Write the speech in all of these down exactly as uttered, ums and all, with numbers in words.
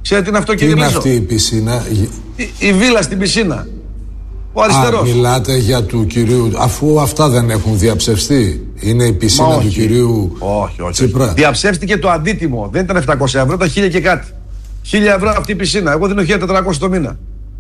Ξέρετε τι είναι αυτό, κύριε Μίσο? Είναι αυτή η πισίνα. Η, η βίλα στην πισίνα. Ο αριστερός. Α, μιλάτε για του κυρίου. Αφού αυτά δεν έχουν διαψευστεί. Είναι η πισίνα όχι. του κυρίου όχι, όχι, Τσίπρα. Όχι. Διαψεύστηκε το αντίτιμο. Δεν ήταν επτακόσια ευρώ, ήταν χίλια και κάτι. χίλια ευρώ αυτή η πισίνα. Εγώ δίνω χίλια τετρακόσια το μήνα.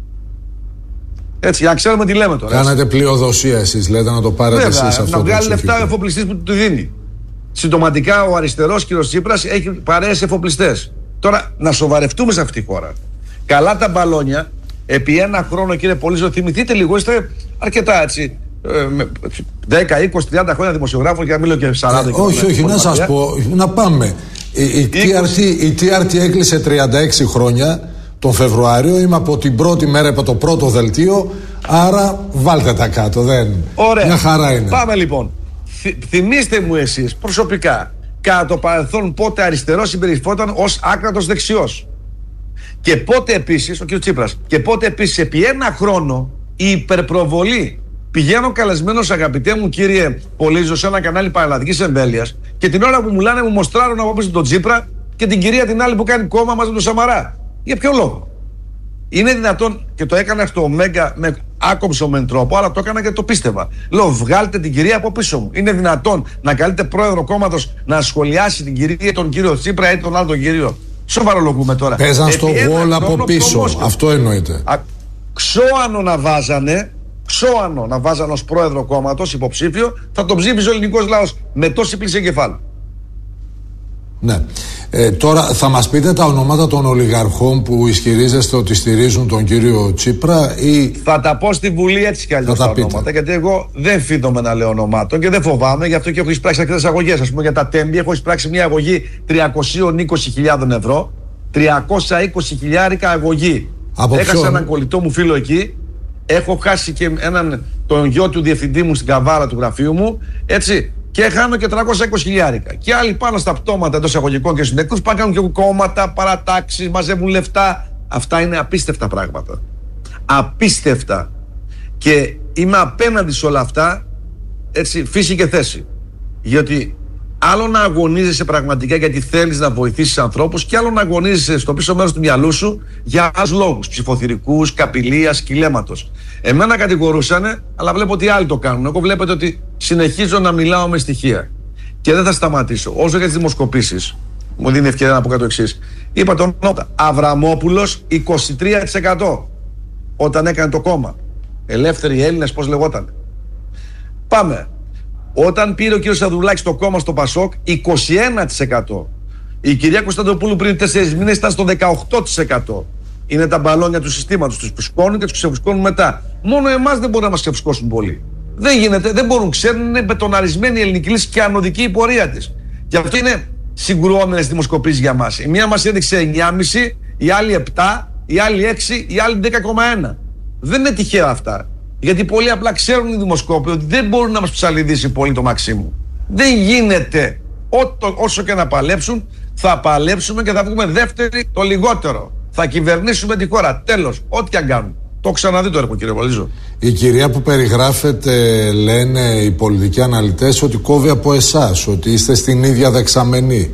Έτσι, για να ξέρουμε τι λέμε τώρα. Κάνατε έτσι. Πλειοδοσία εσείς, λέτε να το πάρετε εσείς αυτό. Να βγάλει λεφτά ο εφοπλιστής που του δίνει. Συντοματικά ο αριστερός κύριος Τσίπρας έχει παρέες εφοπλιστές. Τώρα να σοβαρευτούμε σε αυτή τη χώρα. Καλά τα μπαλόνια, επί ένα χρόνο, κύριε Πολύζο, θυμηθείτε λίγο, είστε αρκετά έτσι. δέκα, είκοσι, τριάντα χρόνια δημοσιογράφο, και να μην λέω και σαράντα. Ε, όχι, όχι, να σας πω, να πάμε. Η, η, τι αρ τι, η τι αρ τι έκλεισε τριάντα έξι χρόνια τον Φεβρουάριο. Είμαι από την πρώτη μέρα, από το πρώτο δελτίο. Άρα βάλτε τα κάτω. Δεν... Ωραία. Μια χαρά είναι. Πάμε λοιπόν. Θυ, θυμήστε μου εσείς προσωπικά, κατά το παρελθόν, πότε αριστερός συμπεριφερόταν ως άκρατος δεξιός. Και πότε επίσης, ο κ. Τσίπρας, και πότε επίσης επί ένα χρόνο η υπερπροβολή. Πηγαίνω καλεσμένος, αγαπητέ μου κύριε Πολύζο, σε ένα κανάλι παραλλαδικής εμβέλειας, και την ώρα που μου λένε μου μοστράρουν από πίσω τον Τσίπρα και την κυρία την άλλη που κάνει κόμμα μαζί με τον Σαμαρά. Για ποιο λόγο? Είναι δυνατόν, και το έκανα στο Μέγκα με άκομψο μεν τρόπο, αλλά το έκανα και το πίστευα. Λέω, βγάλτε την κυρία από πίσω μου. Είναι δυνατόν να καλείτε πρόεδρο κόμματος να σχολιάσει την κυρία, τον κύριο Τσίπρα ή τον άλλο τον κύριο? Σοβαρολογούμε τώρα. Παίζαν στο γόλ από πίσω. Αυτό εννοείται. Α, ξώανο να βάζανε, ξώανο να βάζανε ως πρόεδρο κόμματος υποψήφιο, θα τον ψήφιζε ο ελληνικός λαός με τόση πλήση εγκεφάλου. Ναι. Ε, τώρα θα μας πείτε τα ονόματα των ολιγαρχών που ισχυρίζεστε ότι στηρίζουν τον κύριο Τσίπρα, ή... Θα τα πω στη Βουλή έτσι κι αλλιώς τα, τα ονόματα, γιατί εγώ δεν φίδομαι να λέω ονομάτων και δεν φοβάμαι, γι' αυτό και έχω εισπράξει αρκετές αγωγές. Ας πούμε για τα Τέμπη έχω εισπράξει μια αγωγή τριακόσιες είκοσι χιλιάδες ευρώ, τριακόσια είκοσι χιλιάρικα αγωγή. Από έχασα ποιον? Έναν κολλητό μου φίλο εκεί, έχω χάσει και έναν, τον γιο του διευθυντή μου στην καβάρα του γραφείου μου, έτσι. Και χάνω και τριακόσια είκοσι χιλιάρικα. Και άλλοι πάνω στα πτώματα εντός εισαγωγικών και στους νεκρούς πάνε κάνουν και κόμματα, παρατάξεις, μαζεύουν λεφτά. Αυτά είναι απίστευτα πράγματα. Απίστευτα. Και είμαι απέναντι σε όλα αυτά, έτσι, φύση και θέση. Γιατί άλλο να αγωνίζεσαι πραγματικά γιατί θέλεις να βοηθήσεις ανθρώπους, και άλλο να αγωνίζεσαι στο πίσω μέρος του μυαλού σου για άλλους λόγους, ψηφοθυρικούς, καπηλείας, κυλέματος. Εμένα κατηγορούσανε, αλλά βλέπω ότι άλλοι το κάνουν. Εγώ βλέπετε ότι συνεχίζω να μιλάω με στοιχεία. Και δεν θα σταματήσω. Όσο για τις δημοσκοπήσεις, μου δίνει ευκαιρία να πω κάτι το εξής. Είπα τον νότα. Αβραμόπουλος είκοσι τρία τοις εκατό όταν έκανε το κόμμα. Ελεύθεροι Έλληνες, πώς λεγόταν. Πάμε. Όταν πήρε ο κύριος Σαδουλάκης το κόμμα στο Πασόκ, είκοσι ένα τοις εκατό. Η κυρία Κωνσταντοπούλου πριν τέσσερις μήνες ήταν στο δεκαοκτώ τοις εκατό. Είναι τα μπαλόνια του συστήματος. Τους φουσκώνουν και τους ξεφουσκώνουν μετά. Μόνο εμάς δεν μπορούν να μας ξεφουσκώσουν πολύ. Δεν γίνεται, δεν μπορούν. Ξέρουν, είναι μπετοναρισμένη η ελληνική λύση και ανωδική η πορεία της. Γι' αυτό είναι συγκρουόμενες δημοσκοπήσεις για μας. Η μία μας έδειξε εννιά κόμμα πέντε, η άλλη επτά, η άλλη έξι, η άλλη δέκα κόμμα ένα. Δεν είναι τυχαία αυτά. Γιατί πολύ απλά ξέρουν οι δημοσκόποι ότι δεν μπορούν να μας ψαλιδίσει πολύ το Μαξίμου. Δεν γίνεται. Ό, όσο και να παλέψουν, θα παλέψουμε και θα βγούμε δεύτεροι το λιγότερο. Θα κυβερνήσουμε τη χώρα. Τέλος. Ό,τι και αν κάνουν. Το ξαναδεί το έργο, κύριε Πολύζο. Η κυρία που περιγράφεται, λένε οι πολιτικοί αναλυτές, ότι κόβει από εσάς, ότι είστε στην ίδια δεξαμενή.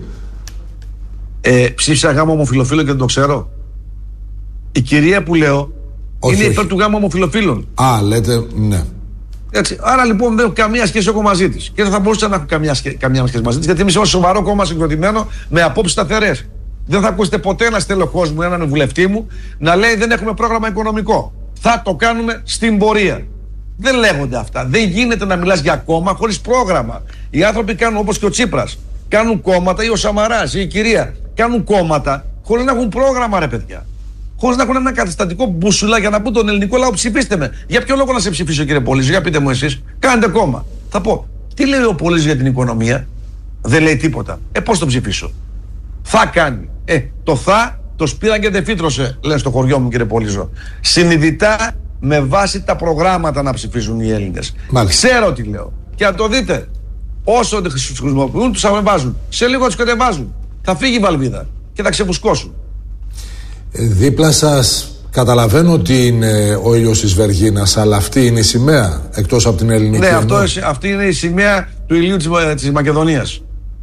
Ε, ψήφισα γάμο ομοφυλοφίλων και δεν το ξέρω. Η κυρία που λέω όχι, είναι υπέρ του γάμου ομοφυλοφίλων. Α, λέτε, ναι. Έτσι. Άρα λοιπόν δεν έχω καμία σχέση εγώ μαζί της. Και δεν θα μπορούσα να έχω καμία, σχέ, καμία σχέση μαζί της, γιατί είμαι σε ένα σοβαρό κόμμα συγκροτημένο με απόψεις σταθερές. Δεν θα ακούσετε ποτέ ένα στελεχός μου, έναν βουλευτή μου, να λέει δεν έχουμε πρόγραμμα οικονομικό. Θα το κάνουμε στην πορεία. Δεν λέγονται αυτά. Δεν γίνεται να μιλάς για κόμμα χωρίς πρόγραμμα. Οι άνθρωποι κάνουν όπως και ο Τσίπρας. Κάνουν κόμματα, ή ο Σαμαράς ή η κυρία. Κάνουν κόμματα χωρίς να έχουν πρόγραμμα, ρε παιδιά. Χωρίς να έχουν ένα καταστατικό μπουσουλά για να πούν τον ελληνικό λαό ψηφίστε με. Για ποιο λόγο να σε ψηφίσω, κύριε Πολύζο? Για πείτε μου εσείς. Κάνετε κόμμα. Θα πω, τι λέει ο Πολύζος για την οικονομία? Δεν λέει τίποτα. Ε, πώς το ψηφίσω? Θα κάνει. Ε, το θα το σπήραν και δεν φύτρωσε, λένε στο χωριό μου, κύριε Πολύζο. Συνειδητά με βάση τα προγράμματα να ψηφίζουν οι Έλληνες. Μάλιστα. Ξέρω τι λέω. Και αν το δείτε, όσο τους χρησιμοποιούν, τους ανεβάζουν. Σε λίγο τους κατεβάζουν. Θα φύγει η βαλβίδα και θα ξεφουσκώσουν. Ε, δίπλα σας καταλαβαίνω ότι είναι ο ήλιος της Βεργίνας, αλλά αυτή είναι η σημαία, εκτός από την ελληνική. Ναι, αυτό, αυτή είναι η σημαία του ηλίου της, της Μακεδονίας.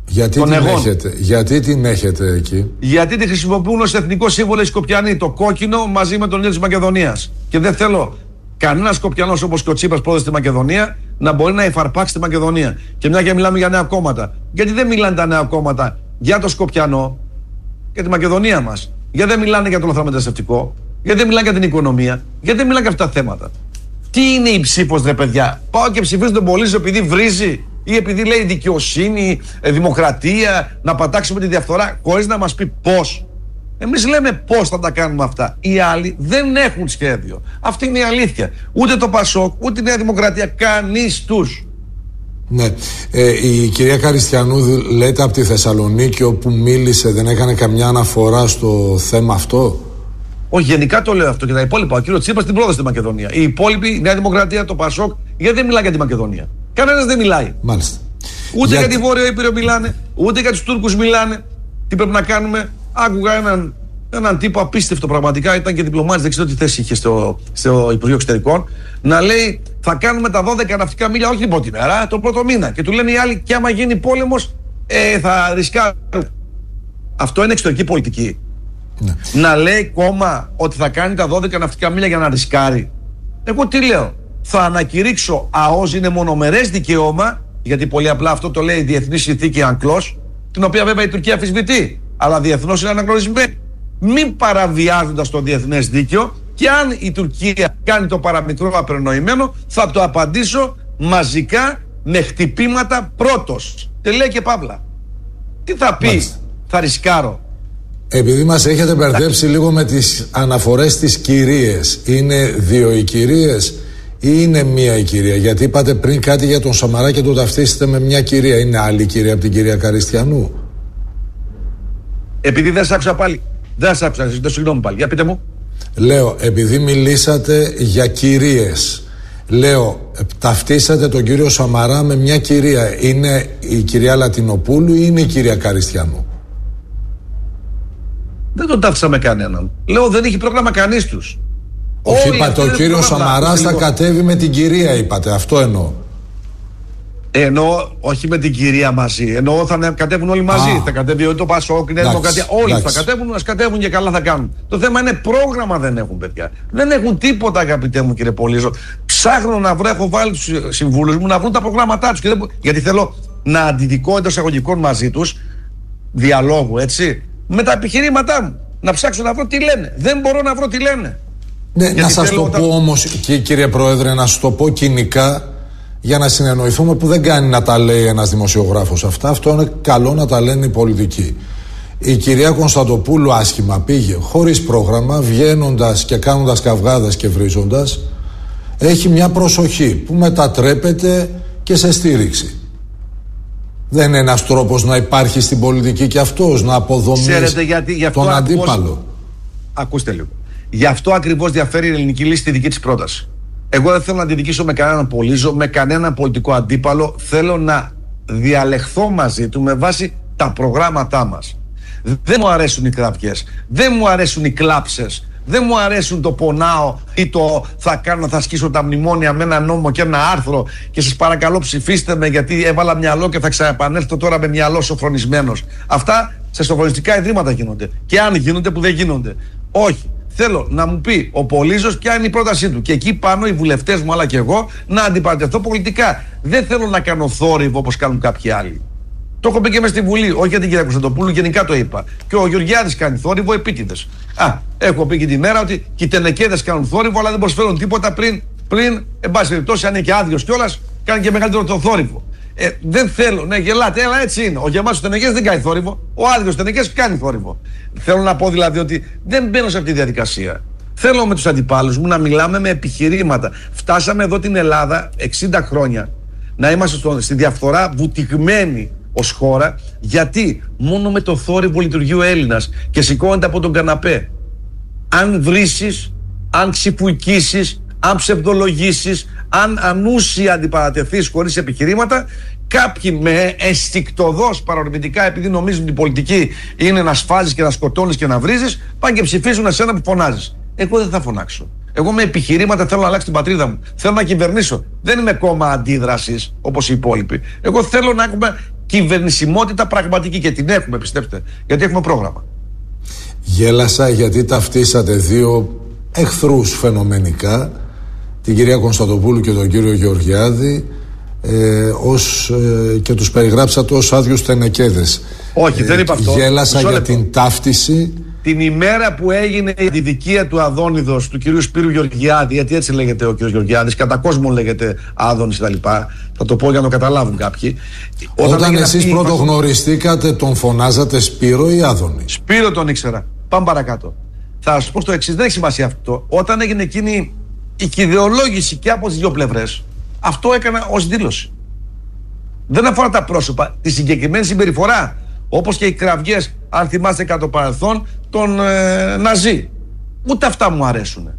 Γιατί την, έχετε, γιατί την έχετε εκεί? Γιατί τη χρησιμοποιούν ως εθνικό σύμβολο οι Σκοπιανοί. Το κόκκινο μαζί με τον ήλιο της Μακεδονίας. Και δεν θέλω κανένας Σκοπιανός όπως και ο Τσίπρας πρόεδρος στη Μακεδονία να μπορεί να υφαρπάξει τη Μακεδονία. Και μια και μιλάμε για νέα κόμματα. Γιατί δεν μιλάνε τα νέα κόμματα για το Σκοπιανό και τη Μακεδονία μας? Γιατί δεν μιλάνε για το λαθρομεταναστευτικό? Γιατί δεν μιλάνε για την οικονομία? Γιατί δεν μιλάνε για αυτά τα θέματα? Τι είναι η ψήφος, ρε παιδιά? Πάω και ψηφίζω τον πολίτη επειδή βρίζει ή επειδή λέει δικαιοσύνη, δημοκρατία, να πατάξουμε τη διαφθορά, χωρίς να μας πει πώς? Εμείς λέμε πώς θα τα κάνουμε αυτά. Οι άλλοι δεν έχουν σχέδιο. Αυτή είναι η αλήθεια. Ούτε το Πασόκ, ούτε η Νέα Δημοκρατία, κανείς τους. Ναι. Ε, η κυρία Καριστιανού, λέτε από τη Θεσσαλονίκη όπου μίλησε, δεν έκανε καμιά αναφορά στο θέμα αυτό? Όχι, γενικά το λέω αυτό και τα υπόλοιπα. Ο κύριος Τσίπρας την πρόοδο στη Μακεδονία. Η υπόλοιπη, η Νέα Δημοκρατία, το Πασόκ, γιατί δεν μιλάει για τη Μακεδονία? Κανένας δεν μιλάει. Μάλιστα. Ούτε για, για τη Βόρειο Ήπειρο μιλάνε, ούτε για τους Τούρκους μιλάνε. Τι πρέπει να κάνουμε? Άκουγα έναν, έναν τύπο απίστευτο πραγματικά, ήταν και διπλωμάτης, δεν ξέρω τι θέση είχε στο, στο Υπουργείο Εξωτερικών, να λέει θα κάνουμε τα δώδεκα ναυτικά μίλια, όχι την πρώτη μέρα, το πρώτο μήνα. Και του λένε οι άλλοι, και άμα γίνει πόλεμος, ε, θα ρισκάρουμε. Αυτό είναι εξωτερική πολιτική? Ναι. Να λέει κόμμα ότι θα κάνει τα δώδεκα ναυτικά μίλια για να ρισκάρει? Εγώ τι λέω? Θα ανακηρύξω ΑΟΣ είναι μονομερές δικαίωμα, γιατί πολύ απλά αυτό το λέει η Διεθνή Συνθήκη Ανκλός, την οποία βέβαια η Τουρκία αμφισβητεί, αλλά διεθνώς είναι αναγνωρισμένη. Μην παραβιάζοντας το διεθνές δίκαιο, και αν η Τουρκία κάνει το παραμικρό απερνοημένο, θα το απαντήσω μαζικά με χτυπήματα πρώτος. Τελεία και παύλα. Τι θα πει? Μάλιστα. Θα ρισκάρω? Επειδή μας έχετε μπερδέψει λίγο με τις αναφορές στις κυρίες, είναι δύο οι κυρίες ή είναι μία η κυρία? Γιατί είπατε πριν κάτι για τον Σαμαρά και το ταυτίσετε με μια κυρία. Είναι άλλη κυρία από την κυρία Καριστιανού? Επειδή δεν σ' άκουσα πάλι. Δεν σ' άκουσα, ζητώ συγγνώμη πάλι. Για πείτε μου. Λέω, επειδή μιλήσατε για κυρίες, λέω, ταυτίσατε τον κύριο Σαμαρά με μια κυρία. Είναι η κυρία Λατινοπούλου ή είναι η κυρία Καριστιανού? Δεν τον ταύτισα με κανέναν. Λέω, δεν έχει πρόγραμμα κανείς τους. Όχι, είπατε, ο κύριος Σαμαράς θα κατέβει με την κυρία, είπατε. Αυτό εννοώ. Εννοώ, όχι με την κυρία μαζί. Εννοώ θα κατέβουν όλοι μαζί. Α. Θα κατέβει το Πασόκ, η Νέα Δημοκρατία. Όλοι εντάξει. θα κατέβουν, ας κατέβουν και καλά θα κάνουν. Το θέμα είναι πρόγραμμα δεν έχουν, παιδιά. Δεν έχουν τίποτα, αγαπητέ μου κύριε Πολύζο. Ψάχνω να βρω, έχω βάλει τους συμβούλους μου να βρουν τα προγράμματά τους. Δεν... Γιατί θέλω να αντιδικώ εντός εισαγωγικών μαζί τους, διαλόγου, έτσι, με τα επιχειρήματά μου. Να ψάξω να βρω τι λένε. Δεν μπορώ να βρω τι λένε. Ναι, να σας το όταν... πω όμως, κύριε Πρόεδρε, να σας το πω κοινικά για να συνεννοηθούμε, που δεν κάνει να τα λέει ένας δημοσιογράφος αυτά. Αυτό είναι καλό να τα λένε οι πολιτικοί. Η κυρία Κωνσταντοπούλου άσχημα πήγε, χωρίς πρόγραμμα, βγαίνοντας και κάνοντας καυγάδες και βρίζοντας. Έχει μια προσοχή που μετατρέπεται και σε στήριξη. Δεν είναι ένας τρόπος να υπάρχει στην πολιτική και αυτός, να αποδομείς τον αντίπαλο? Ακούστε λίγο. Γι' αυτό ακριβώς διαφέρει η ελληνική λύση τη δική της πρόταση. Εγώ δεν θέλω να αντιδικήσω με κανέναν Πολύζο, με κανέναν πολιτικό αντίπαλο. Θέλω να διαλεχθώ μαζί του με βάση τα προγράμματά μας. Δεν μου αρέσουν οι κραυγές, δεν μου αρέσουν οι κλάψες, δεν μου αρέσουν το πονάω ή το θα κάνω, θα ασκήσω τα μνημόνια με ένα νόμο και ένα άρθρο και σας παρακαλώ ψηφίστε με γιατί έβαλα μυαλό και θα ξαναεπανέλθω τώρα με μυαλό σοφρονισμένος. Αυτά σε σοφρονιστικά ιδρύματα γίνονται. Και αν γίνονται, που δεν γίνονται. Όχι. Θέλω να μου πει ο Πολύζος ποια είναι η πρότασή του. Και εκεί πάνω οι βουλευτές μου, αλλά και εγώ, να αντιπαρατεθώ πολιτικά. Δεν θέλω να κάνω θόρυβο όπως κάνουν κάποιοι άλλοι. Το έχω πει και μες στη Βουλή, όχι για την κυρία Κωνσταντοπούλου, γενικά το είπα. Και ο Γεωργιάδης κάνει θόρυβο επίτηδες. Α, έχω πει και τη μέρα ότι και οι τενεκέδες κάνουν θόρυβο, αλλά δεν προσφέρουν τίποτα πριν, πριν εν πάση περιπτώσει, αν είναι και άδειος κιόλας, κάνει και μεγαλύτερο το θόρυβο. Ε, δεν θέλω, ναι, γελάτε, αλλά έτσι είναι. Ο γεμάτος τενεκές δεν κάνει θόρυβο. Ο άδειος τενεκές κάνει θόρυβο. Θέλω να πω δηλαδή ότι δεν μπαίνω σε αυτή τη διαδικασία. Θέλω με τους αντιπάλους μου να μιλάμε με επιχειρήματα. Φτάσαμε εδώ την Ελλάδα εξήντα χρόνια να είμαστε στο, στη διαφθορά βουτυγμένοι ως χώρα, γιατί μόνο με το θόρυβο λειτουργεί ο Έλληνας και σηκώνεται από τον καναπέ. Αν βρήσεις, αν ξυπουικήσεις, αν ψευδολογήσεις, αν ανούσια αντιπαρατεθείς χωρίς επιχειρήματα, κάποιοι με αισθηκτοδός παρορμητικά, επειδή νομίζουν ότι η πολιτική είναι να σφάζεις και να σκοτώνεις και να βρίζεις, πάνε και ψηφίζουν εσένα που φωνάζεις. Εγώ δεν θα φωνάξω. Εγώ με επιχειρήματα θέλω να αλλάξω την πατρίδα μου. Θέλω να κυβερνήσω. Δεν είμαι κόμμα αντίδρασης όπως οι υπόλοιποι. Εγώ θέλω να έχουμε κυβερνησιμότητα πραγματική και την έχουμε, πιστέψτε. Γιατί έχουμε πρόγραμμα. Γέλασα γιατί ταυτίσατε δύο εχθρούς φαινομενικά, την κυρία Κωνσταντοπούλου και τον κύριο Γεωργιάδη, ε, ως, ε, και τους περιγράψατε ως άδειους τενεκέδες. Όχι, ε, δεν είπα αυτό. Γέλασα για την ταύτιση. Την ημέρα που έγινε η αντιδικία του Αδόνιδος του κυρίου Σπύρου Γεωργιάδη, γιατί έτσι λέγεται ο κύριος Γεωργιάδης, κατά κόσμο λέγεται Άδωνης κτλ. Θα το πω για να το καταλάβουν κάποιοι. Όταν, Όταν εσείς πρώτο η... γνωριστήκατε, τον φωνάζατε Σπύρο ή Άδωνη? Σπύρο τον ήξερα. Πάμε παρακάτω. Θα σας πω στο εξής, δεν έχει σημασία αυτό. Όταν έγινε εκείνη η κηδεολόγηση και από τις δύο πλευρές, αυτό έκανα ως δήλωση. Δεν αφορά τα πρόσωπα, τη συγκεκριμένη συμπεριφορά. Όπως και οι κραυγές, αν θυμάστε κατά το παρελθόν, τον ε, Ναζί. Ούτε αυτά μου αρέσουν.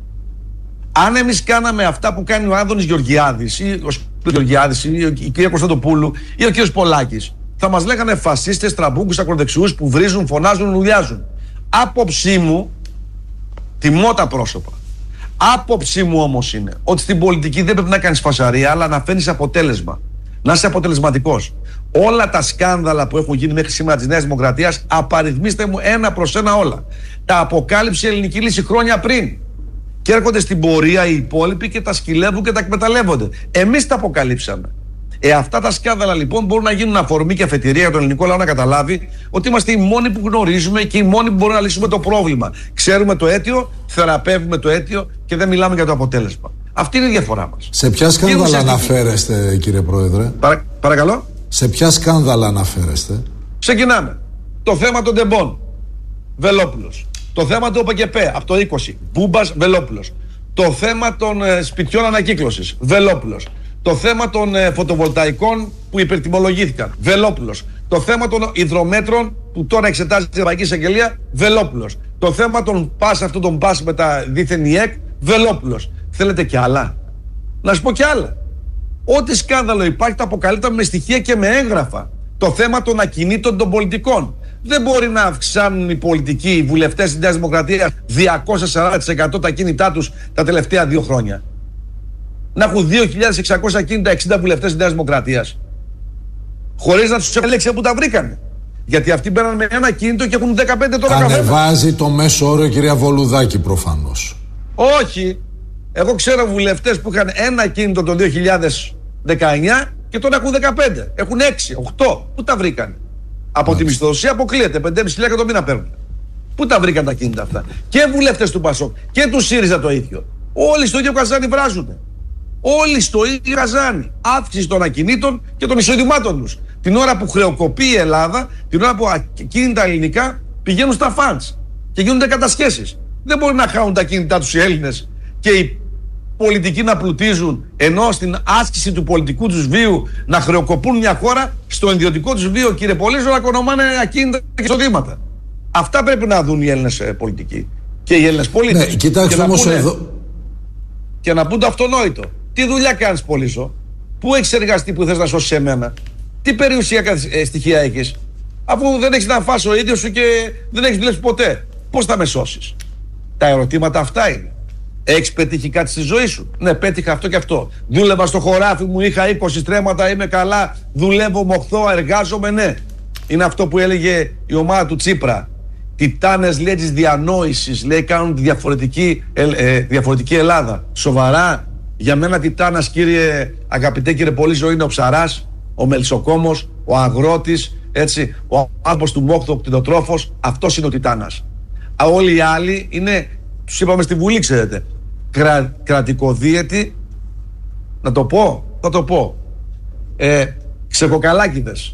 Αν εμείς κάναμε αυτά που κάνει ο Άδωνης Γεωργιάδης ή ο Σπύρος Γεωργιάδης ή η κυρία Κωνσταντοπούλου ή ο κύριος Πολάκης, θα μας λέγανε φασίστες, τραμπούκους, ακροδεξιούς που βρίζουν, φωνάζουν, ουλιάζουν. Άποψή μου, τιμώ τα πρόσωπα. Άποψή μου όμως είναι ότι στην πολιτική δεν πρέπει να κάνεις φασαρία, αλλά να φέρνεις αποτέλεσμα. Να είσαι αποτελεσματικός. Όλα τα σκάνδαλα που έχουν γίνει μέχρι σήμερα της Νέας Δημοκρατίας, απαριθμίστε μου ένα προς ένα όλα. Τα αποκάλυψε η Ελληνική Λύση χρόνια πριν. Και έρχονται στην πορεία οι υπόλοιποι και τα σκυλεύουν και τα εκμεταλλεύονται. Εμείς τα αποκαλύψαμε. Ε, αυτά τα σκάνδαλα λοιπόν μπορούν να γίνουν αφορμή και αφετηρία για τον ελληνικό λαό να καταλάβει ότι είμαστε οι μόνοι που γνωρίζουμε και οι μόνοι που μπορούμε να λύσουμε το πρόβλημα. Ξέρουμε το αίτιο, θεραπεύουμε το αίτιο και δεν μιλάμε για το αποτέλεσμα. Αυτή είναι η διαφορά μας. Σε ποια σκάνδαλα αναφέρεστε, κύριε Πρόεδρε? Παρα, παρακαλώ. Σε ποια σκάνδαλα αναφέρεστε? Ξεκινάμε. Το θέμα των τεμπών. Βελόπουλος. Το θέμα του ΟΠΕΚΕΠΕ από το είκοσι. Μπούμπας, Βελόπουλος. Το θέμα των ε, σπιτιών ανακύκλωσης. Βελόπουλος. Το θέμα των ε, φωτοβολταϊκών που υπερτιμολογήθηκαν. Βελόπουλος. Το θέμα των υδρομέτρων που τώρα εξετάζει η Ευρωπαϊκή Εισαγγελία. Βελόπουλος. Το θέμα των πας, αυτών των πας με τα δίθεν ΙΕΚ. Βελόπουλος. Θέλετε κι άλλα? Να σου πω κι άλλα. Ό,τι σκάνδαλο υπάρχει το αποκαλύπταμε με στοιχεία και με έγγραφα. Το θέμα των ακινήτων των πολιτικών. Δεν μπορεί να αυξάνουν οι πολιτικοί, οι βουλευτές της Νέας Δημοκρατίας διακόσια σαράντα τοις εκατό τα κίνητά τους τα τελευταία δύο χρόνια. Να έχουν δύο χιλιάδες εξακόσια κίνητα εξήντα βουλευτές της Νέας Δημοκρατίας. Χωρίς να τους επέλεξε που τα βρήκανε. Γιατί αυτοί μπαίναν με ένα κίνητο και έχουν δεκαπέντε τώρα καθένα. Ανεβάζει το μέσο όρο, κυρία Βολουδάκη, προφανώς. Όχι. Εγώ ξέρω βουλευτές που είχαν ένα κίνητο το δύο χιλιάδες δεκαεννιά και τώρα έχουν δεκαπέντε. Έχουν έξι, οκτώ. Πού τα βρήκανε? Από τη μισθοδοσία αποκλείεται. πέντε χιλιάδες πεντακόσια το μήνα παίρνουν. Πού τα βρήκαν τα κίνητα αυτά? Και βουλευτές του Πασόκ και του ΣΥΡΙΖΑ το ίδιο. Όλοι στο ίδιο καζάνι βράζουν. Όλοι στο ίδιο καζάνι. Αύξηση των ακινήτων και των εισοδημάτων τους. Την ώρα που χρεοκοπεί η Ελλάδα, την ώρα που ακίνητα ελληνικά πηγαίνουν στα φαντς και γίνονται κατασχέσεις. Δεν μπορεί να χάνουν τα κίνητά τους οι Έλληνες και οι πολιτικοί να πλουτίζουν, ενώ στην άσκηση του πολιτικού τους βίου να χρεοκοπούν μια χώρα, στο ιδιωτικό τους βίο, κύριε Πολύζο, να οικονομάνε ακίνητα και εισοδήματα. Αυτά πρέπει να δουν οι Έλληνες πολιτικοί και οι Έλληνες πολίτες. Ναι, κοιτάξτε όμως εδώ. Και να πούν το αυτονόητο. Τι δουλειά κάνεις, Πολύζο? Πού έχεις εργαστεί που θες να σώσεις εμένα? Τι περιουσιακά στοιχεία έχεις? Αφού δεν έχεις να φας ο ίδιος σου και δεν έχεις δουλέψει ποτέ, πώς θα με σώσεις? Τα ερωτήματα αυτά είναι. Έχεις πετύχει κάτι στη ζωή σου? Ναι, πέτυχα αυτό και αυτό. Δούλευα στο χωράφι μου, είχα είκοσι στρέμματα, είμαι καλά, δουλεύω, μοχθώ, εργάζομαι, ναι. Είναι αυτό που έλεγε η ομάδα του Τσίπρα. Τιτάνες, λέει, της διανόησης, λέει, κάνουν τη διαφορετική, ε, ε, διαφορετική Ελλάδα. Σοβαρά? Για μένα τιτάνας, κύριε, αγαπητέ κύριε Πολύζο, είναι ο ψαράς, ο μελισσοκόμος, ο αγρότης, έτσι, ο άνθρωπος του μόχθου, ο κτηνοτρόφος. Αυτός είναι ο τιτάνας. Όλοι οι άλλοι είναι, τους είπαμε στη Βουλή, ξέρετε, κρα, κρατικοδίαιτοι, να το πω, θα το πω, ε, ξεκοκαλάκιδες,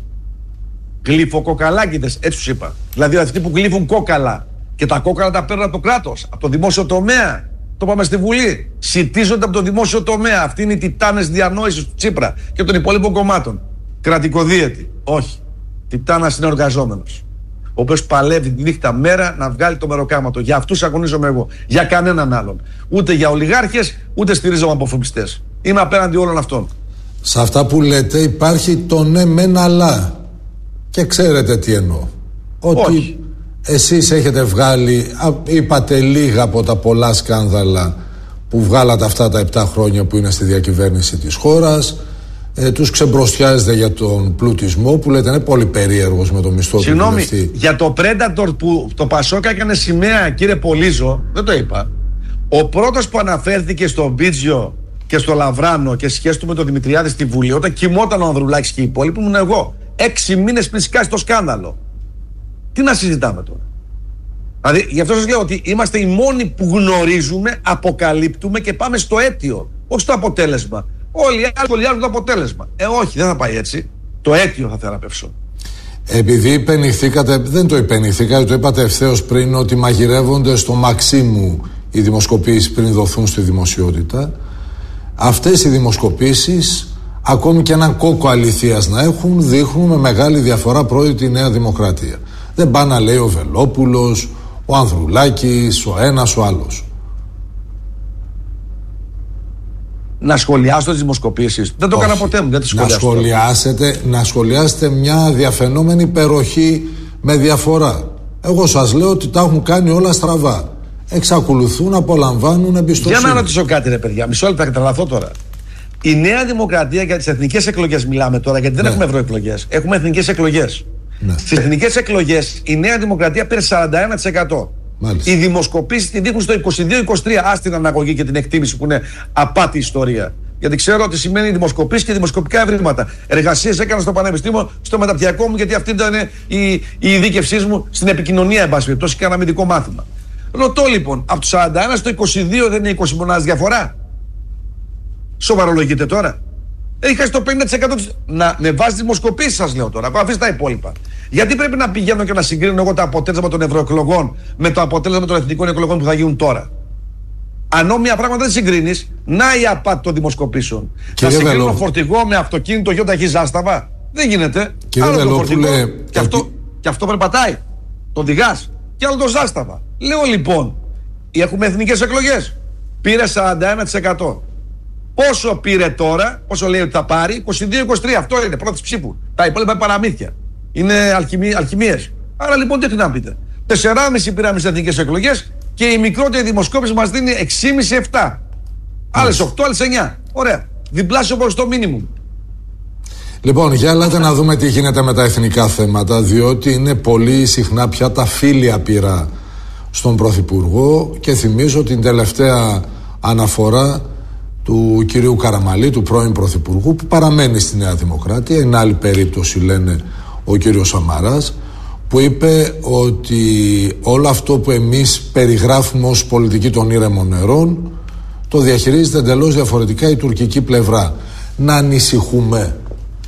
γλυφοκοκαλάκιδες, έτσι τους είπα. Δηλαδή αυτοί που γλύφουν κόκαλα και τα κόκαλα τα παίρνουν από το κράτος, από το δημόσιο τομέα. Το πάμε στη Βουλή. Σιτίζονται από το δημόσιο τομέα. Αυτοί είναι οι τιτάνες διανόησης του Τσίπρα και των υπόλοιπων κομμάτων. Κρατικοδίαιτοι. Όχι. Τιτάνας είναι ο εργαζόμενος, ο οποίος παλεύει τη νύχτα μέρα να βγάλει το μεροκάματο. Για αυτούς αγωνίζομαι εγώ. Για κανέναν άλλον. Ούτε για ολιγάρχες, ούτε στηρίζομαι από φοβιστές. Είμαι απέναντι όλων αυτών. Σε αυτά που λέτε υπάρχει το ναι μεν αλλά. Και ξέρετε τι εννοώ. Ότι όχι. Εσείς έχετε βγάλει, είπατε λίγα από τα πολλά σκάνδαλα που βγάλατε αυτά τα επτά χρόνια που είναι στη διακυβέρνηση της χώρας. Ε, τους ξεμπροστιάζετε για τον πλουτισμό που λέτε είναι πολύ περίεργος με το μισθό του. Συγγνώμη, για το Predator που το Πασόκ έκανε σημαία, κύριε Πολύζο, δεν το είπα. Ο πρώτος που αναφέρθηκε στο Μπίτζιο και στο Λαβράνο και σχέση του με τον Δημητριάδη στη Βουλή, όταν κοιμόταν ο Ανδρουλάκης και οι υπόλοιποι, ήμουν εγώ. Έξι μήνες πριν σκάσει το σκάνδαλο. Τι να συζητάμε τώρα? Δηλαδή, γι' αυτό σας λέω ότι είμαστε οι μόνοι που γνωρίζουμε, αποκαλύπτουμε και πάμε στο αίτιο, όχι στο αποτέλεσμα. Όλοι οι άλλοι σχολιάζουν το αποτέλεσμα. Ε, όχι, δεν θα πάει έτσι. Το αίτιο θα θεραπεύσω. Επειδή υπενηθήκατε, δεν το υπενηθήκατε, το είπατε ευθέως πριν, ότι μαγειρεύονται στο Μαξίμου οι δημοσκοπήσεις πριν δοθούν στη δημοσιότητα. Αυτές οι δημοσκοπήσεις, ακόμη και έναν κόκκο αληθείας να έχουν, δείχνουν με μεγάλη διαφορά πρώτη τη Νέα Δημοκρατία. Δεν πάει να λέει ο Βελόπουλος, ο Ανδρουλάκης, ο ένας, ο άλλος. Να σχολιάσω τις δημοσκοπήσεις. Δεν το έκανα ποτέ μου, δεν τις να σχολιάσετε, να σχολιάσετε μια διαφαινόμενη υπεροχή με διαφορά. Εγώ σας λέω ότι τα έχουν κάνει όλα στραβά. Εξακολουθούν να απολαμβάνουν εμπιστοσύνη. Για να ρωτήσω κάτι, ρε παιδιά, μισό λεπτό, θα καταλαβαίνω τώρα. Η Νέα Δημοκρατία, για τις εθνικές εκλογές μιλάμε τώρα, γιατί δεν ναι. έχουμε ευρωεκλογές. Έχουμε εθνικές εκλογές. Ναι. Στις εθνικές εκλογές η Νέα Δημοκρατία πήρε σαράντα ένα τοις εκατό. Μάλιστα. Οι δημοσκοπήσεις τη δείχνουν στο είκοσι δύο είκοσι τρία. Ας την αναγωγή και την εκτίμηση που είναι απάτη ιστορία. Γιατί ξέρω ότι σημαίνει δημοσκοπήσεις και δημοσκοπικά ευρήματα. Εργασίες έκανα στο πανεπιστήμιο, στο μεταπτυχιακό μου, γιατί αυτή ήταν η, η ειδίκευσή μου στην επικοινωνία, εν πάση περιπτώσει, και ένα αμυντικό μάθημα. Ρωτώ λοιπόν, από το σαράντα ένα στο είκοσι δύο δεν είναι είκοσι μονάδες διαφορά? Σοβαρολογείτε τώρα? Έχει χάσει το πενήντα τοις εκατό της... Να με βάση δημοσκοπήσεις σας λέω τώρα, αφήστε τα υπόλοιπα. Γιατί πρέπει να πηγαίνω και να συγκρίνω εγώ το αποτέλεσμα των ευρωεκλογών με το αποτέλεσμα των εθνικών εκλογών που θα γίνουν τώρα? Ανώμια πράγματα δεν συγκρίνεις. Να η απάτη των δημοσκοπήσεων. Θα συγκρίνω Βελό. φορτηγό με αυτοκίνητο γιοταχή ζάσταβα? Δεν γίνεται. Κύριε άλλο Βελό, το φορτηγό λέ... και, αυτό, και αυτό περπατάει. Το οδηγάς. Και άλλο το ζάσταβα. Λέω λοιπόν, έχουμε εθνικές εκλογές. Πήρε σαράντα ένα τοις εκατό. Πόσο πήρε τώρα, πόσο λέει ότι θα πάρει? είκοσι δύο είκοσι τρία. Αυτό είναι πρώτη ψήφου. Τα υπόλοιπα παραμύθια. Είναι αλχημί, αλχημίες. Άρα λοιπόν τι να πείτε? τέσσερα κόμμα πέντε πήραμε στις εθνικές εκλογές και η μικρότερη δημοσκόπηση μας δίνει έξι κόμμα πέντε επτά. Άλλες οκτώ, άλλες εννιά. Ωραία. Διπλάσιο ποσοστό μίνιμουμ. Λοιπόν, για έλατε να δούμε τι γίνεται με τα εθνικά θέματα, διότι είναι πολύ συχνά πια τα φίλια πειρά στον Πρωθυπουργό και θυμίζω την τελευταία αναφορά του κυρίου Καραμαλή, του πρώην Πρωθυπουργού, που παραμένει στη Νέα Δημοκρατία. Είναι άλλη περίπτωση, λένε, ο κύριος Σαμαράς, που είπε ότι όλο αυτό που εμείς περιγράφουμε ως πολιτική των ήρεμων νερών το διαχειρίζεται εντελώς διαφορετικά η τουρκική πλευρά. Να ανησυχούμε?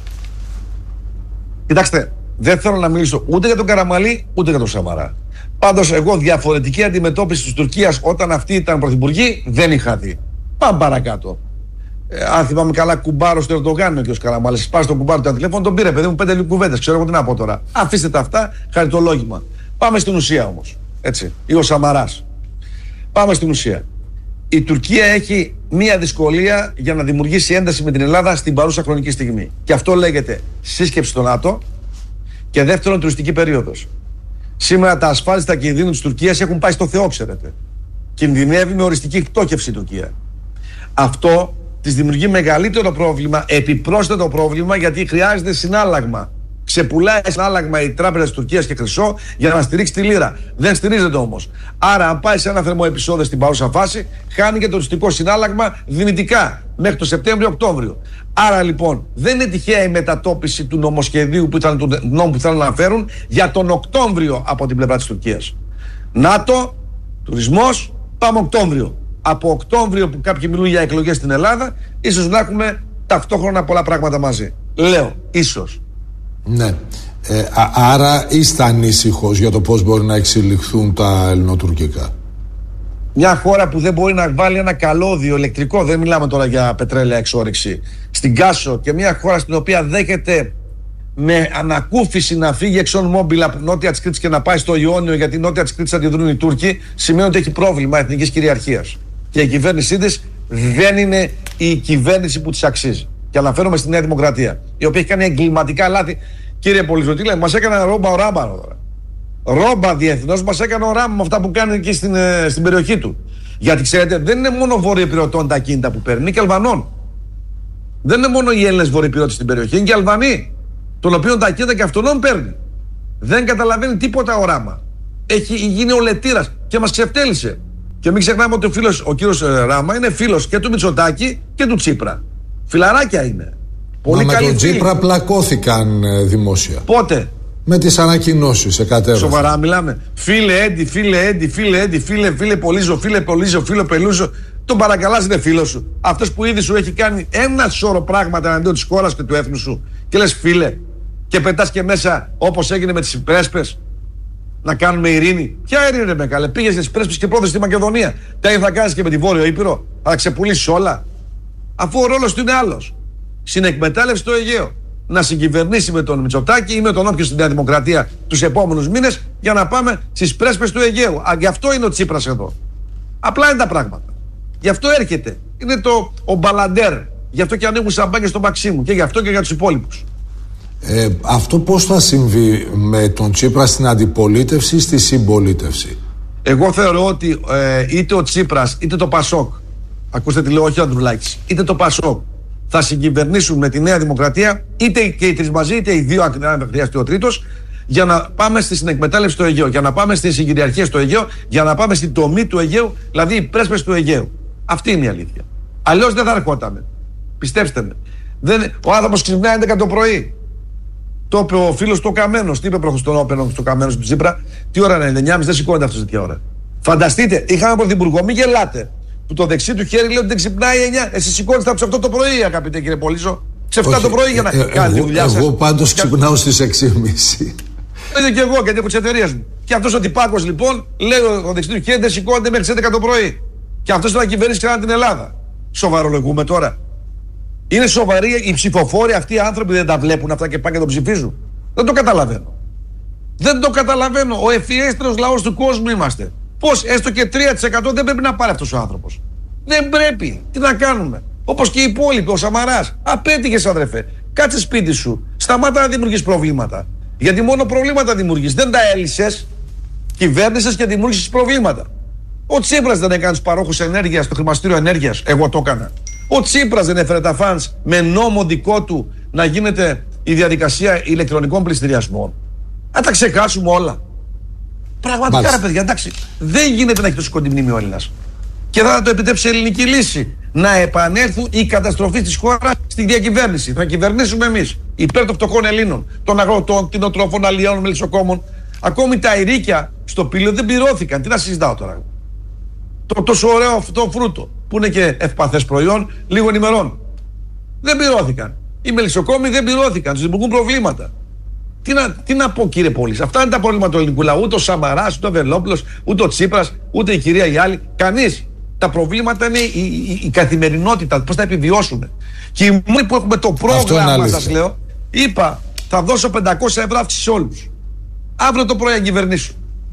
Κοιτάξτε, δεν θέλω να μιλήσω ούτε για τον Καραμαλή ούτε για τον Σαμαρά. Πάντως εγώ διαφορετική αντιμετώπιση της Τουρκίας όταν αυτοί ήταν πρωθυπουργοί δεν είχα δει. Πάμε παρακάτω. Ε, αν θυμάμαι καλά, κουμπάρο στο Ερντογάν και ο Καραμαλής. Πάει στο κουμπάρο του τηλέφωνο, τον πήρε παιδί μου πέντε κουβέντες. Ξέρω εγώ τι να πω τώρα. Αφήστε τα αυτά, χαριτολόγημα. Πάμε στην ουσία όμως. Έτσι. Ή ο Σαμαράς. Πάμε στην ουσία. Η Τουρκία έχει μία δυσκολία για να δημιουργήσει ένταση με την Ελλάδα στην παρούσα χρονική στιγμή. Και αυτό λέγεται σύσκεψη στο ΝΑΤΟ και δεύτερον τουριστική περίοδος. Σήμερα τα ασφάλιστα κινδύνου της Τουρκίας έχουν πάει στο Θεό, ξέρετε. Κινδυνεύει με οριστική πτώχευση η Τουρκία. Αυτό της δημιουργεί μεγαλύτερο πρόβλημα, επιπρόσθετο πρόβλημα, γιατί χρειάζεται συνάλλαγμα. Ξεπουλάει συνάλλαγμα η τράπεζα της Τουρκίας και χρυσό για να στηρίξει τη λίρα. Δεν στηρίζεται όμως. Άρα, αν πάει σε ένα θερμό επεισόδιο στην παρούσα φάση, χάνει και το τουριστικό συνάλλαγμα δυνητικά μέχρι το Σεπτέμβριο-Οκτώβριο. Άρα λοιπόν, δεν είναι τυχαία η μετατόπιση του νομοσχεδίου που ήταν, του νόμου που θέλουν να φέρουν για τον Οκτώβριο από την πλευρά της Τουρκίας. ΝΑΤΟ, τουρισμός, πάμε Οκτώβριο. Από Οκτώβριο που κάποιοι μιλούν για εκλογές στην Ελλάδα, ίσως να έχουμε ταυτόχρονα πολλά πράγματα μαζί. Λέω, ίσως. Ναι. Ε, α, άρα είστε ανήσυχος για το πώς μπορεί να εξελιχθούν τα ελληνοτουρκικά? Μια χώρα που δεν μπορεί να βάλει ένα καλώδιο ηλεκτρικό, δεν μιλάμε τώρα για πετρέλαια εξόρυξη, στην Κάσο, και μια χώρα στην οποία δέχεται με ανακούφιση να φύγει Exxon Mobil από νότια της Κρήτης και να πάει στο Ιόνιο, γιατί νότια της Κρήτης αντιδρούν οι Τούρκοι, σημαίνει ότι έχει πρόβλημα εθνικής κυριαρχίας. Και η κυβέρνησή της δεν είναι η κυβέρνηση που της αξίζει. Και αναφέρομαι στη Νέα Δημοκρατία, η οποία έχει κάνει εγκληματικά λάθη. Κύριε Πολυζωτή, λέει, μας έκανε ρόμπα ο Ράμπαρο τώρα. Ρόμπα διεθνώς μας έκανε ο Ράμπα με αυτά που κάνει εκεί στην, στην περιοχή του. Γιατί ξέρετε, δεν είναι μόνο βορειοπυρωτών τα κίνητα που παίρνει, είναι και Αλβανών. Δεν είναι μόνο οι Έλληνες βορειοπυρώτες στην περιοχή, είναι και Αλβανοί. Τον οποίον τα κίνητα και αυτόν παίρνει. Δεν καταλαβαίνει τίποτα οράμα. Έχει γίνει ο λετήρας και μας ξεφτέλησε. Και μην ξεχνάμε ότι ο, φίλος, ο κύριος Ράμα είναι φίλος και του Μητσοτάκη και του Τσίπρα. Φιλαράκια είναι. Πολύ Μα καλή με τον φίλη. Τσίπρα πλακώθηκαν ε, δημόσια. Πότε? Με τις ανακοινώσεις σε κατέβαση. Σοβαρά μιλάμε. Φίλε Έντι, φίλε Έντι, φίλε Έντι, φίλε, φίλε Πολύζο, φίλε Πολύζο, φίλε Πελούζο. Τον παρακαλάς, είναι φίλος σου. Αυτός που ήδη σου έχει κάνει ένα σώρο πράγματα εναντίον της χώρας και του έθνους σου. Και λες φίλε, και πετάς και μέσα όπως έγινε με τις πρέσπες. Να κάνουμε ειρήνη. Ποια ειρήνη, με καλέ? Πήγες στις πρέσπες και πρώτες στη Μακεδονία. Τα ίδια θα κάνεις και με τη Βόρειο Ήπειρο. Θα ξεπουλήσεις όλα. Αφού ο ρόλος του είναι άλλος. Συνεκμετάλλευση στο Αιγαίο. Να συγκυβερνήσει με τον Μητσοτάκη ή με τον όποιο στη Νέα Δημοκρατία τους επόμενους μήνες για να πάμε στις πρέσπες του Αιγαίου. Α, γι' αυτό είναι ο Τσίπρας εδώ. Απλά είναι τα πράγματα. Γι' αυτό έρχεται. Είναι το, ο Μπαλαντέρ. Γι' αυτό και ανοίγουν σαμπάνια στο Μαξίμου. Και γι' αυτό και για τους υπόλοιπους. Ε, αυτό πώς θα συμβεί με τον Τσίπρα στην αντιπολίτευση ή στη συμπολίτευση? Εγώ θεωρώ ότι ε, είτε ο Τσίπρας είτε το Πασόκ, ακούστε τι λέω, όχι ο Ανδρουλάκης, είτε το Πασόκ θα συγκυβερνήσουν με τη Νέα Δημοκρατία, είτε και οι τρεις μαζί, είτε οι δύο, αν χρειαστεί ο τρίτος, για να πάμε στη συνεκμετάλλευση του Αιγαίου, για να πάμε στη συγκυριαρχία στο Αιγαίο, για να πάμε στην τομή του Αιγαίου, δηλαδή οι πρέσπες του Αιγαίου. Αυτή είναι η αλήθεια. Αλλιώς δεν θα ερχόταμε. Πιστέψτε με. Δεν, ο άνθρωπος ξυπνάει έντεκα το πρωί. Το είπε ο φίλος του Καμένος. Τι είπε προχθές στον Όπενο του Καμένος του Τσίπρα? Τι ώρα είναι, εννιά και μισή, δεν σηκώνεται αυτός τέτοια ώρα. Φανταστείτε, είχαμε πρωθυπουργό, μην γελάτε. Που το δεξί του χέρι λέει ότι δεν ξυπνάει εννιά. Εσύ σηκώνεστε από τις οκτώ το πρωί, αγαπητέ κύριε Πολύζο. Σε επτά το πρωί για να ε, κάνει τη δουλειά σας. Εγώ πάντως ξυπνάω στις έξι και μισή. Το ίδιο και εγώ, γιατί έχω τις εταιρείες μου. Και αυτός ο τυπάκος λοιπόν, λέει ο δεξί του χέρι δεν σηκώνεται μέχρι τις έντεκα το πρωί. Και αυτός θα κυβερνήσει ξανά την Ελλάδα. Σοβαρολογούμε τώρα? Είναι σοβαροί οι ψηφοφόροι αυτοί οι άνθρωποι, δεν τα βλέπουν αυτά και πάνε και τον ψηφίζουν? Δεν το καταλαβαίνω. Δεν το καταλαβαίνω. Ο ευφιέστερος λαός του κόσμου είμαστε. Πώς έστω και τρία τοις εκατό δεν πρέπει να πάρει αυτός ο άνθρωπος? Δεν πρέπει. Τι να κάνουμε? Όπως και οι υπόλοιποι, ο Σαμαράς. Απέτυχες, αδερφέ. Κάτσε σπίτι σου. Σταμάτα να δημιουργείς προβλήματα. Γιατί μόνο προβλήματα δημιουργείς. Δεν τα έλυσες. Κυβέρνησες και δημιούργησες προβλήματα. Ο Τσίπρας δεν έκανε τους παρόχους ενέργειας στο χρηματιστήριο ενέργειας? Εγώ το έκανα. Ο Τσίπρας δεν έφερε τα φαντς με νόμο δικό του να γίνεται η διαδικασία ηλεκτρονικών πληστηριασμών? Να τα ξεχάσουμε όλα. Πραγματικά, ρε παιδιά, εντάξει. Δεν γίνεται να έχει τόσο κοντή μνήμη ο Έλληνας. Και θα το επιτρέψει η ελληνική λύση να επανέλθουν οι καταστροφές της χώρας στη διακυβέρνηση. Θα κυβερνήσουμε εμείς υπέρ των φτωχών Ελλήνων, των αγροτών, κτηνοτρόφων, αλλιών, μελισσοκόμων. Ακόμη τα ηρίκια στο Πήλιο δεν πληρώθηκαν. Τι να συζητάω τώρα? Το τόσο ωραίο αυτό φρούτο που είναι και ευπαθές προϊόν λίγων ημερών. Δεν πληρώθηκαν. Οι μελισσοκόμοι δεν πληρώθηκαν. Τους δημιουργούν προβλήματα. Τι να, τι να πω, κύριε Πόλης? Αυτά είναι τα προβλήματα του ελληνικού λαού. Ούτε ο Σαμαράς, ούτε ο Βελόπουλος, ούτε ο Τσίπρας, ούτε η κυρία Γιάλη. Κανείς. Τα προβλήματα είναι η, η, η καθημερινότητα. Πώς θα επιβιώσουμε. Και οι μόνοι που έχουμε το πρόγραμμα, σας λέω, είπα θα δώσω πεντακόσια ευρώ αύξηση σε όλους. Αύριο το πρωί αν κυβερνήσω.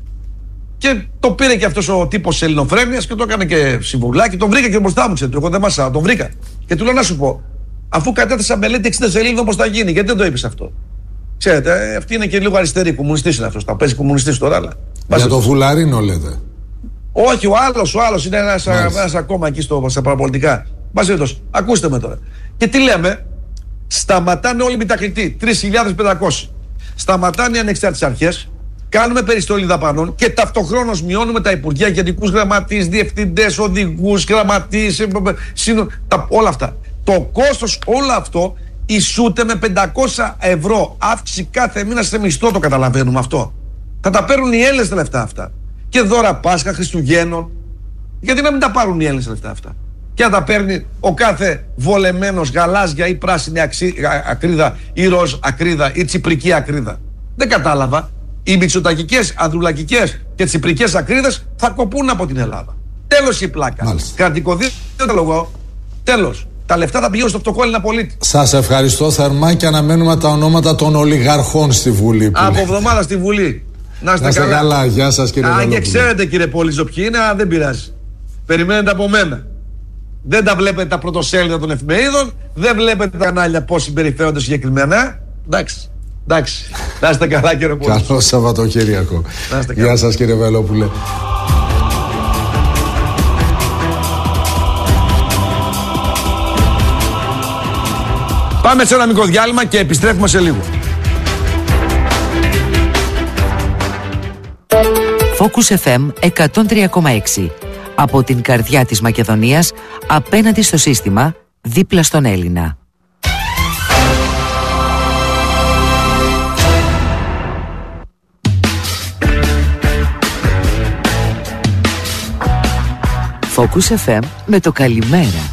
Και το πήρε και αυτός ο τύπος ελληνοφρένειας και το έκανε και συμβουλάκι. Τον βρήκα και μπροστά μου, ξέρετε. Εγώ δεν μάσα, τον βρήκα. Και του λέω να σου πω, αφού κατέθεσα μελέτη εξήντα σελίδων, πώς θα γίνει? Γιατί δεν το είπες αυτό? Ξέρετε, αυτή είναι και λίγο αριστερή. Κομμουνιστής είναι αυτός. Τα παίζει κομμουνιστής τώρα, αλλά. Για το Βουλαρίνο λέτε? Όχι, ο άλλος, ο άλλος είναι ένας, ένας ακόμα εκεί στο, στα παραπολιτικά. Μπασίτος, ακούστε με τώρα. Και τι λέμε? Σταματάνε όλοι οι μετακλητοί. τρεις χιλιάδες πεντακόσιοι. Σταματάνε οι ανεξάρτητες αρχές. Κάνουμε περιστολή δαπανών και ταυτοχρόνως μειώνουμε τα υπουργεία, γενικούς γραμματείς, διευθυντές, οδηγούς, γραμματείς, όλα αυτά. Το κόστος όλο αυτό ισούται με πεντακόσια ευρώ αύξηση κάθε μήνα σε μισθό. Το καταλαβαίνουμε αυτό? Θα τα παίρνουν οι Έλληνες τα λεφτά αυτά. Και δώρα Πάσχα, Χριστουγέννων. Γιατί να μην τα πάρουν οι Έλληνες τα λεφτά αυτά? Και να τα παίρνει ο κάθε βολεμένος γαλάζια ή πράσινη αξί, ακρίδα ή ροζ ακρίδα ή τσιπρική ακρίδα? Δεν κατάλαβα. Οι μητσοτακικές, ανδρουλακικές και τσιπρικές ακρίδες θα κοπούν από την Ελλάδα. Τέλος η πλάκα. Κρατικοδίωτο. Τέλος. Τα λεφτά θα πηγαίνουν στο φτωχό Έλληνα πολίτη. Σας ευχαριστώ θερμά και αναμένουμε τα ονόματα των ολιγαρχών στη Βουλή. Από εβδομάδα στη Βουλή. Να είστε, να είστε καλά. καλά. Γεια σας, κύριε Αν και ξέρετε, κύριε Πολύζο, ποιοι είναι, α, δεν πειράζει. Περιμένετε από μένα. Δεν τα βλέπετε τα πρωτοσέλιδα των εφημερίδων, δεν βλέπετε τα κανάλια πώς συμπεριφέρονται συγκεκριμένα. Εντάξει. Εντάξει. Να είστε καλά, κύριε Πολύζο. Καλό Σαββατοκύριακο. Γεια σας, κύριε Βελόπουλε. Πάμε σε ένα μικρό διάλειμμα και επιστρέφουμε σε λίγο. Focus εφ εμ εκατόν τρία κόμμα έξι. Από την καρδιά της Μακεδονίας, απέναντι στο σύστημα, δίπλα στον Έλληνα. Focus εφ εμ με το καλημέρα.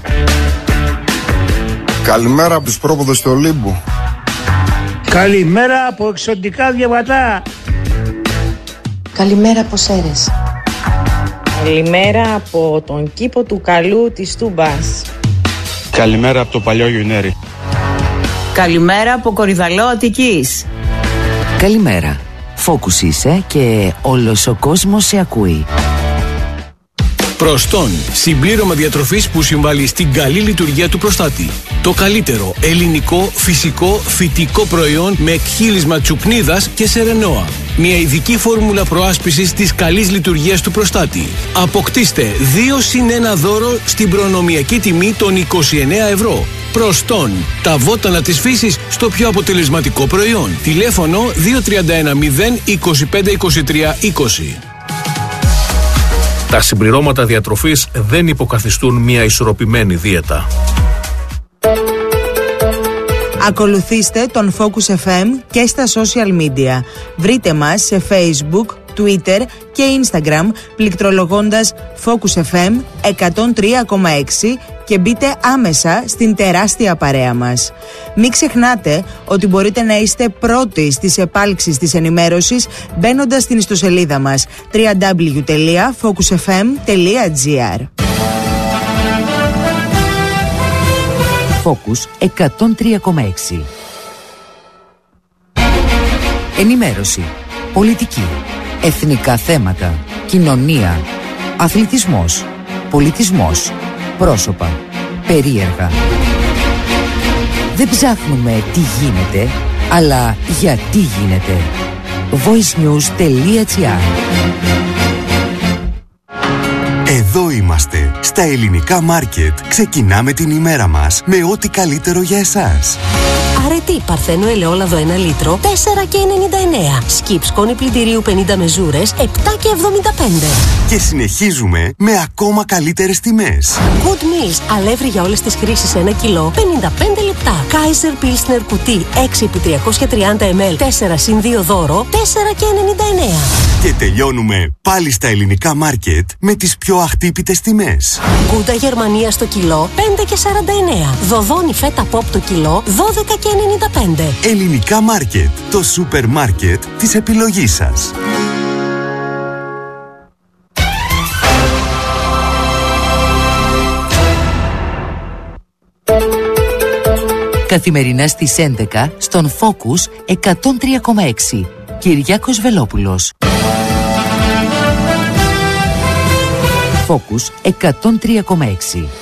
Καλημέρα από τους πρόποδες του Ολύμπου. Καλημέρα από εξωτικά διαβατά. Καλημέρα από Σέρες. Καλημέρα από τον κήπο του Καλού της Τούμπας. Καλημέρα από το παλιό Γιουνέρι. Καλημέρα από Κορυδαλό Αττικής. Καλημέρα. Focus είσαι και όλος ο κόσμος σε ακούει. Προστόν, συμπλήρωμα διατροφής που συμβάλλει στην καλή λειτουργία του προστάτη. Το καλύτερο ελληνικό, φυσικό, φυτικό προϊόν με εκχύλισμα τσουπνίδας και σερενόα. Μια ειδική φόρμουλα προάσπισης της καλής λειτουργίας του προστάτη. Αποκτήστε δύο συν ένα δώρο στην προνομιακή τιμή των είκοσι εννέα ευρώ. Προστόν, τα βότανα της φύσης στο πιο αποτελεσματικό προϊόν. Τηλέφωνο δύο τρία ένα μηδέν είκοσι πέντε είκοσι τρία είκοσι. Τα συμπληρώματα διατροφής δεν υποκαθιστούν μια ισορροπημένη δίαιτα. Ακολουθήστε τον Focus εφ εμ και στα social media. Βρείτε μας σε Facebook, Twitter και Instagram πληκτρολογώντας Focus εφ εμ εκατόν τρία κόμμα έξι και μπείτε άμεσα στην τεράστια παρέα μας. Μην ξεχνάτε ότι μπορείτε να είστε πρώτοι στις επάλξεις της ενημέρωσης μπαίνοντας στην ιστοσελίδα μας double-u double-u double-u τελεία focus f m τελεία g r. Focus εκατόν τρία κόμμα έξι. Ενημέρωση, πολιτική, εθνικά θέματα, κοινωνία, αθλητισμός, πολιτισμός, πρόσωπα, περίεργα. Δεν ψάχνουμε τι γίνεται, αλλά γιατί γίνεται. voice news τελεία g r. Εδώ είμαστε, στα ελληνικά μάρκετ. Ξεκινάμε την ημέρα μας με ό,τι καλύτερο για εσάς. Αρετή Παρθένο ελαιόλαδο ένα λίτρο, τέσσερα και ενενήντα εννέα. Σκιπ σκόνη πλυντηρίου πενήντα μεζούρες, επτά και εβδομήντα πέντε. Και συνεχίζουμε με ακόμα καλύτερες τιμές. Good Meals, αλεύρι για όλες τις χρήσεις ένα κιλό, πενήντα πέντε λεπτά. Kaiser Pilsner κουτί έξι επί τριακόσια τριάντα μιλιλίτρα, τέσσερα συν δύο δώρο, τέσσερα και ενενήντα εννέα. Και τελειώνουμε πάλι στα ελληνικά μάρκετ με τις πιο αχτύπητες τιμές. Γκούντα Γερμανία στο κιλό, πέντε και σαράντα εννέα. Δοδόνι φέτα ποπ το κιλό, δώδεκα και ενενήντα πέντε. Ελληνικά μάρκετ, το σούπερ μάρκετ της επιλογής σας. Καθημερινά στις έντεκα στον Focus εκατόν τρία κόμμα έξι. Κυριάκος Βελόπουλος. Focus εκατόν τρία κόμμα έξι.